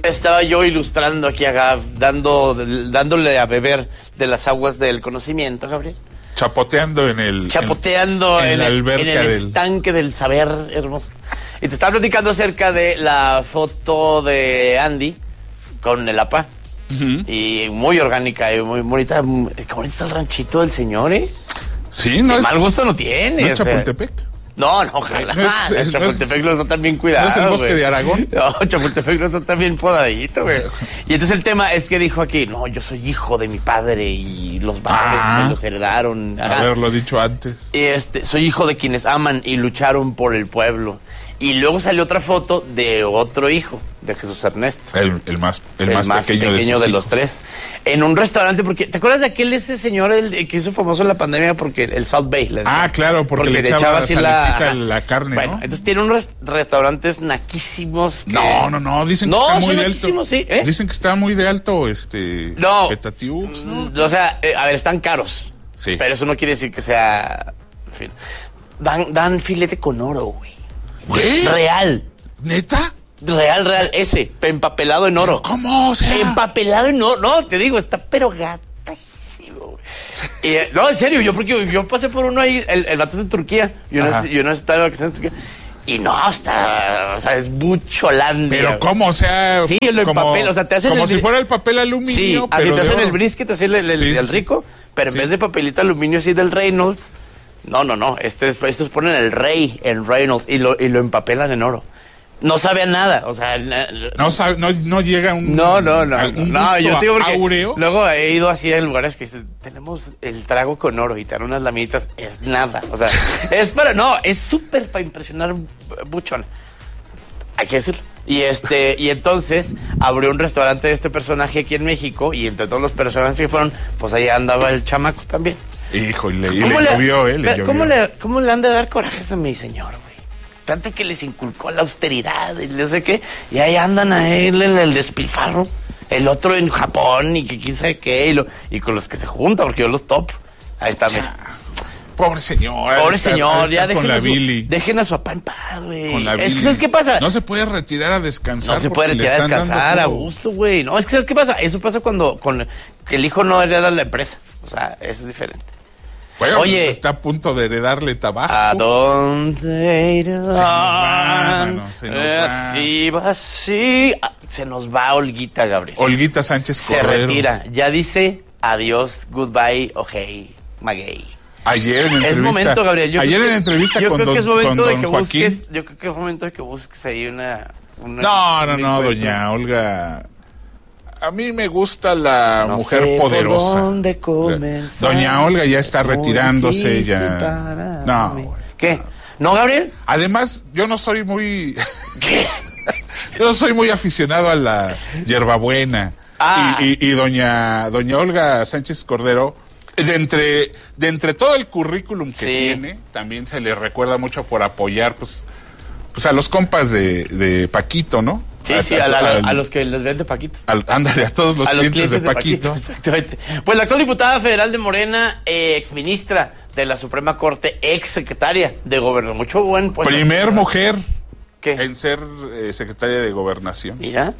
estaba yo ilustrando aquí a Gab, dándole a beber de las aguas del conocimiento, Gabriel. Chapoteando en la alberca en el estanque del saber hermoso. Y te estaba platicando acerca de la foto de Andy con el APA. Uh-huh. Y muy orgánica y muy bonita. ¿Cómo está el ranchito del señor, Sí, no es... mal gusto no tiene. ¿No es Chapultepec? No, ojalá. Chapultepec no está tan bien cuidado. ¿No es el bosque de Aragón? No, Chapultepec no está tan bien podadito, güey. Y entonces el tema es que dijo aquí, no, yo soy hijo de mi padre y los padres me los heredaron. Haberlo dicho antes. Y soy hijo de quienes aman y lucharon por el pueblo. Y luego salió otra foto de otro hijo, de Jesús Ernesto. El más pequeño de los tres. En un restaurante, porque ¿te acuerdas de ese señor el que hizo famoso en la pandemia porque el South Bay? Claro, porque le echaba así la carne, bueno, ¿no? Entonces tiene unos restaurantes naquísimos que... No, dicen que está muy de alto. ¿Sí? Dicen que está muy de alto, Petatiux, ¿no? O sea, a ver, están caros. Sí. Pero eso no quiere decir que sea... En fin. Dan filete con oro, güey. ¿Güey? Real. ¿Neta? Real, ese, empapelado en oro. ¿Cómo? O sea... Empapelado en oro, no, te digo, está pero gatísimo, güey. No, en serio, yo pasé por uno ahí, el vato es de Turquía, yo no estaba de vacaciones en Turquía, y no, es bucholandia. ¿Pero cómo? O sea... Sí, lo empapel, o sea, te hacen como si fuera el papel aluminio, sí, pero te hacen el brisket, así el rico, pero en vez de papelito aluminio así del Reynolds... No. Estos ponen el rey en Reynolds y lo empapelan en oro. No sabe a nada, o sea... No llega un... No, yo te digo porque áureo. Luego he ido así a lugares que dicen, tenemos el trago con oro y te dan unas lamitas, es nada, o sea, es súper para impresionar buchón. Hay que decirlo. Y entonces abrió un restaurante de este personaje aquí en México y entre todos los personajes que fueron, pues ahí andaba el chamaco también. Híjole, y le llovió, ¿Cómo le han de dar corajes a mi señor, güey? Tanto que les inculcó la austeridad y no sé qué, y ahí andan a él en el despilfarro, el otro en Japón y que quién sabe qué, y con los que se junta, porque yo los topo. Ahí está, mira. Pobre señor, ya dejen a su papá en paz, güey. Es que ¿sabes qué pasa? No se puede retirar a descansar. No se puede retirar a descansar a gusto, güey. No, es que ¿sabes qué pasa? Eso pasa que el hijo no hereda la empresa. O sea, eso es diferente. Bueno, oye, está a punto de heredarle tabaco. ¿A dónde irán? Se nos va. Se nos va Olguita, Gabriel. Olguita Sánchez Cordero. Se retira. Ya dice adiós, goodbye, ojei, maguey. Ayer en entrevista. Es momento, Gabriel. En entrevista con don Joaquín. Yo creo que es momento de que busques ahí una No, doña Olga. A mí me gusta la mujer poderosa. ¿Dónde comenzar? Doña Olga ya está retirándose ya. No. ¿Qué? ¿No, Gabriel? Además, yo no soy muy... ¿Qué? Yo no soy muy aficionado a la hierbabuena. Y doña Olga Sánchez Cordero, de entre todo el currículum que tiene, también se le recuerda mucho por apoyar pues a los compas de Paquito, ¿no? Sí, a los que les vende Paquito. Ándale, a todos los clientes de Paquito. Exactamente. Pues la actual diputada federal de Morena, exministra de la Suprema Corte, exsecretaria de Gobernación. Mucho buen puesto. Primer mujer ¿Qué? en ser secretaria de Gobernación. Mira.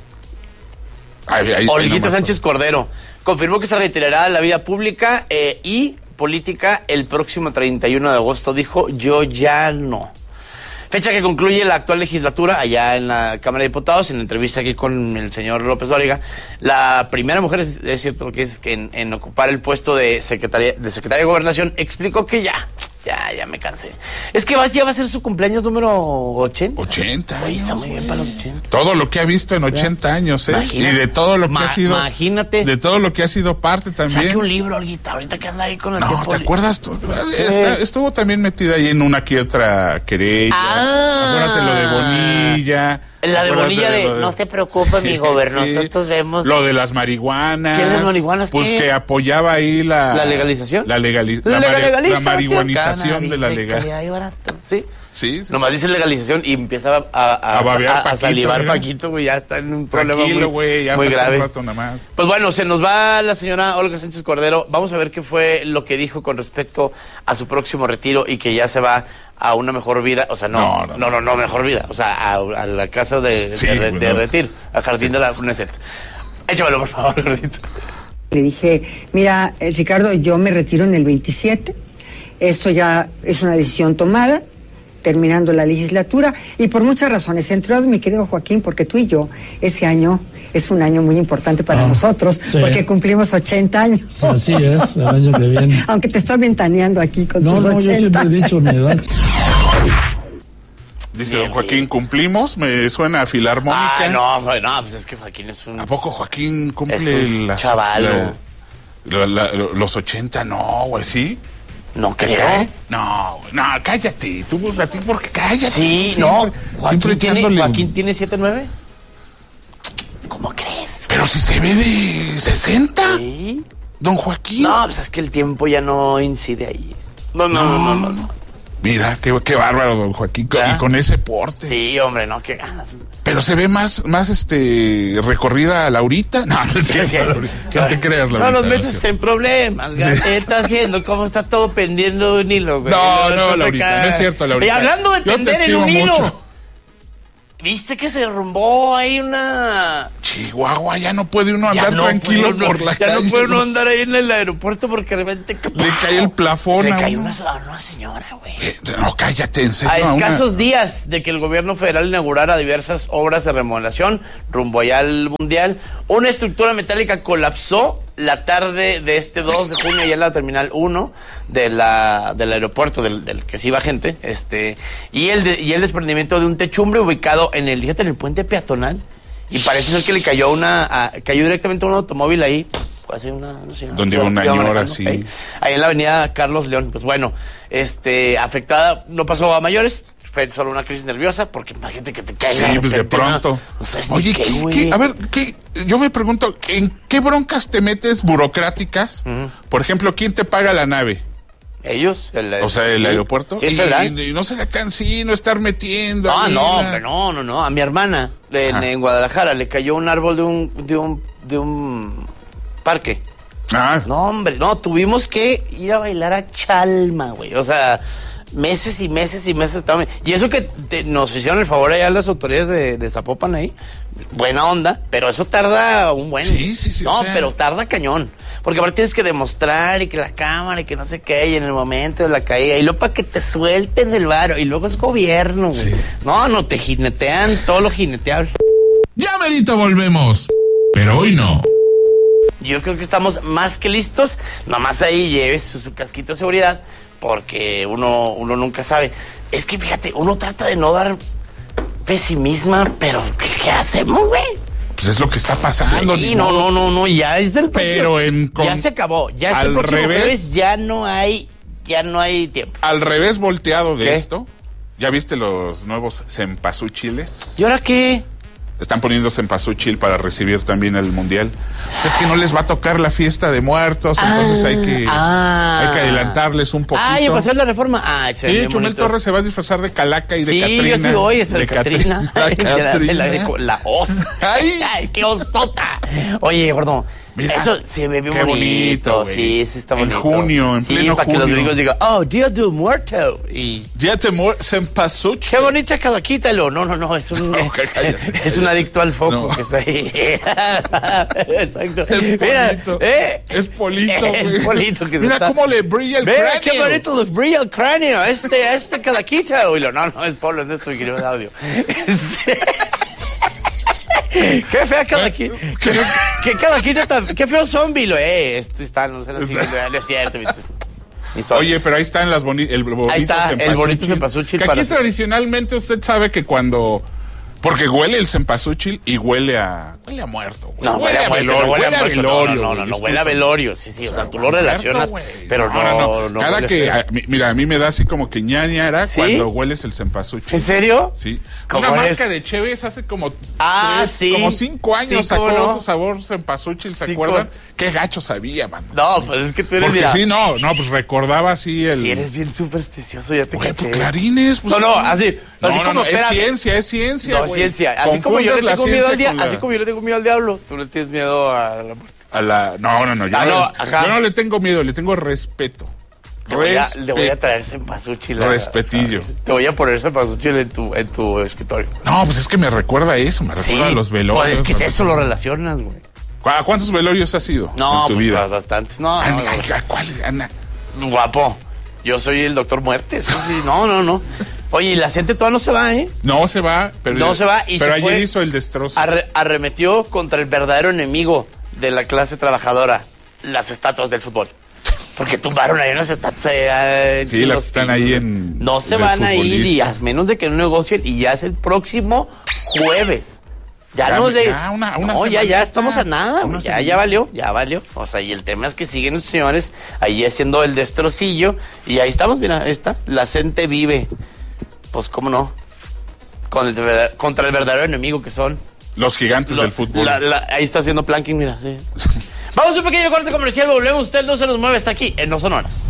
Ahí Olguita Sánchez Cordero confirmó que se retirará de la vida pública y política el próximo 31 de agosto. Dijo, yo ya no. Fecha que concluye la actual legislatura allá en la Cámara de Diputados. En entrevista aquí con el señor López Dóriga, la primera mujer, es cierto lo que es, que en ocupar el puesto de secretaria de Gobernación, explicó que ya me cansé. Es que ya va a ser su cumpleaños número 80. 80 años. Oye, está muy bien para los 80. Todo lo que ha visto en 80 años, Imagínate. Y de todo lo que ha sido. Imagínate. De todo lo que ha sido parte también. Saque un libro, Olguita, ahorita que anda ahí con el tiempo. ¿Te acuerdas? Estuvo también metida ahí en una que otra querella. Acuérdate lo de Bonilla. La de Bonilla no se preocupe, mi gobernador, nosotros vemos... Lo de las marihuanas. ¿Qué las marihuanas? Pues que apoyaba ahí ¿La legalización? La marihuanización de la legalización. Sí. Sí. Nomás dice legalización y empieza a salivar Paquito, güey, ya está en un problema muy grave. Un rato nada más. Pues bueno, se nos va la señora Olga Sánchez Cordero. Vamos a ver qué fue lo que dijo con respecto a su próximo retiro y que ya se va a una mejor vida, o sea, no mejor vida, o sea, a la casa de retiro, al jardín de la UNESET. Échamelo, por favor, gordito. Le dije, mira, Ricardo, yo me retiro en el 27, esto ya es una decisión tomada, terminando la legislatura, y por muchas razones, entre otras, mi querido Joaquín, porque tú y yo, ese año es un año muy importante para nosotros, porque cumplimos 80 años. Así es, el año que viene. Aunque te estoy ventaneando aquí con tus 80. No, yo siempre he dicho mi edad. Dice don Joaquín, ¿cumplimos? Me suena a filarmónica. No, pues es que Joaquín es un... ¿A poco Joaquín cumple los 80? No, güey, ¿sí? No creo. No, cállate. Tú, a ti, porque cállate. Sí, no. Joaquín tiene 7'9". ¿Cómo crees? Pero si se ve de 60. ¿Sí? Don Joaquín. No, pues es que el tiempo ya no incide ahí. No. Mira, qué bárbaro, don Joaquín, y con ese porte. Sí, hombre, no, qué ganas. Pero se ve más recorrida a Laurita. No te creas, Laurita. No nos metes en problemas, estás viendo cómo está todo pendiendo de un hilo, güey. No, Laurita, no es cierto, Laurita. Y hablando de pender en un hilo. Mucho. ¿Viste que se derrumbó ahí una...? Chihuahua, ya no puede uno andar tranquilo por la calle. Ya no puede uno andar ahí en el aeropuerto porque de repente... Le cae el plafón. Le cae una señora, güey. No, cállate, en serio. A escasos días de que el gobierno federal inaugurara diversas obras de remodelación rumbo allá al Mundial, una estructura metálica colapsó la tarde de este 2 de junio allá en la Terminal 1 del aeropuerto del que sí iba gente, y el desprendimiento de un techumbre ubicado en el puente peatonal, y parece ser que le cayó cayó directamente a un automóvil ahí, donde iba una señora, sí. Ahí en la avenida Carlos León. Pues bueno, afectada, no pasó a mayores, fue solo una crisis nerviosa, porque imagínate que te caiga. Sí, pues de pronto. No sé, oye, yo me pregunto, ¿en qué broncas te metes burocráticas? Por ejemplo, ¿quién te paga la nave? Ellos, el aeropuerto. Sí, y no será cansino estar metiendo. No. A mi hermana en Guadalajara le cayó un árbol de un parque. No, hombre, tuvimos que ir a bailar a Chalma, güey. O sea, meses y meses y meses. Y eso que nos hicieron el favor allá las autoridades de Zapopan ahí. Buena onda, pero eso tarda un buen... Sí. No, pero tarda cañón. Porque ahora tienes que demostrar y que la cámara y que no sé qué, y en el momento de la caída, y luego para que te suelten el varo, y luego es gobierno, güey. Sí. No, te jinetean todo lo jineteable. Ya merito volvemos, pero hoy no. Yo creo que estamos más que listos. Nomás ahí lleves su casquito de seguridad, porque uno nunca sabe. Es que fíjate, uno trata de no dar pesimismo, pero ¿qué hacemos, güey? Pues es lo que está pasando. Sí, no, ya es del próximo. Pero ya se acabó, ya es el próximo jueves, ya no hay tiempo. Al revés volteado de esto, ¿ya viste los nuevos cempasúchiles? ¿Y ahora qué? Están poniendo cempasúchil para recibir también el Mundial. Pues es que no les va a tocar la fiesta de muertos, entonces hay que adelantarles un poquito. Ya pasó la reforma. Sí, Chumel Torres se va a disfrazar de Calaca y de Catrina. Sí, yo sí voy, es de Catrina. La os. Ay, qué osota. Oye, gordo, mira, eso se ve bien bonito. Sí, eso está bonito. En junio, en pleno junio. Para que los gringos digan, Día del Muerto. Día del Muerto, cempasúchil. Qué bonita Calaquita. No, es un adicto al foco que está ahí. Exacto. Es Polito, güey. Es Polito que mira cómo le brilla el cráneo. Mira qué bonito le brilla el cráneo. Este Calaquita. No, es Pablo, es nuestro querido audio. Qué fea Calaquita. Qué Calaquita qué feo zombie lo esto está, no sé, no es cierto. Oye, pero ahí están el bonito ahí está el bonito cempasúchil. Aquí tradicionalmente usted sabe que cuando Porque huele el cempasúchil y huele a muerto. No, huele a velorio. No, huele a velorio. Sí, o sea, tú lo relacionas, pero no. Cada que, mira, a mí me da así como que ñañara cuando hueles el cempasúchil. ¿En serio? Sí. Una marca de Cheves hace como 5 años sacó su sabor cempasúchil, ¿se acuerdan? Qué gacho sabía, mano. No, pues es que tú eres, porque sí, pues recordaba así el... Si eres bien supersticioso, ya te caché. Pues clarines, pues... así como... es ciencia, No, ciencia. Así como yo le tengo miedo al diablo, así como yo le tengo miedo al diablo, tú le tienes miedo a la muerte. No. Yo no le tengo miedo, le tengo respeto. Le voy a traer cempasúchil. Respetillo. Te voy a poner cempasúchil en tu escritorio. No, pues es que me recuerda a eso, me recuerda a los velorios. Pues es que eso lo relacionas, güey. ¿A cuántos velorios has ido en tu vida? Bastantes. No. ¿A cuáles, Ana? Guapo. Yo soy el doctor muerte. Sí. No. Oye, y la gente todavía no se va, ¿eh? No se va, pero ayer hizo el destrozo. Arremetió contra el verdadero enemigo de la clase trabajadora, las estatuas del fútbol. Porque tumbaron ahí unas estatuas. Sí, las están ahí en... No se van a ir y a menos de que no negocien, y ya es el próximo jueves. Ya estamos a nada, ya valió. O sea, y el tema es que siguen los señores ahí haciendo el destrocillo, y ahí estamos, mira, ahí está, la gente vive. Pues cómo no, contra el verdadero enemigo que son los gigantes del fútbol. Ahí está haciendo planking, mira, sí. Vamos a un pequeño corte comercial, volvemos, usted no se nos mueve, está aquí en No Son Horas.